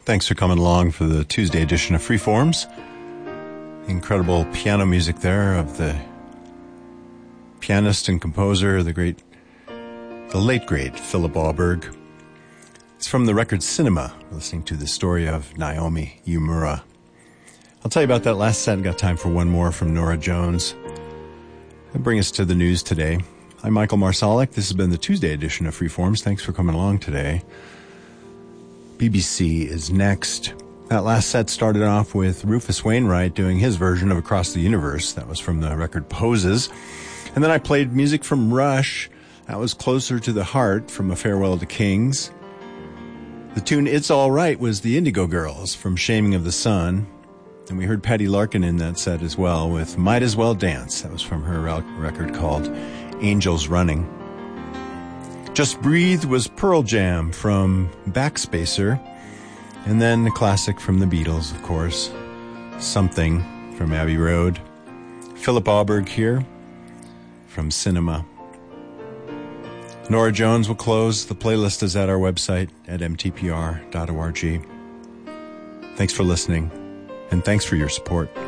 Thanks for coming along for the Tuesday edition of Freeforms. Incredible piano music there of the pianist and composer, the late great Philip Auberg. It's from the record Cinema, listening to the story of Naomi Yumura. I'll tell you about that last set. I've got time for one more from Nora Jones. That'll bring us to the news today. I'm Michael Marsalic. This has been the Tuesday edition of Freeforms. Thanks for coming along today. BBC is next. That last set started off with Rufus Wainwright doing his version of Across the Universe. That was from the record Poses. And then I played music from Rush. That was Closer to the Heart from A Farewell to Kings. The tune It's All Right was the Indigo Girls from Shaming of the Sun. And we heard Patty Larkin in that set as well with Might As Well Dance. That was from her record called Angels Running. Just Breathe was Pearl Jam from Backspacer. And then the classic from the Beatles, of course, Something from Abbey Road. Philip Auberg here from Cinema. Nora Jones will close. The playlist is at our website at mtpr.org. Thanks for listening, and thanks for your support.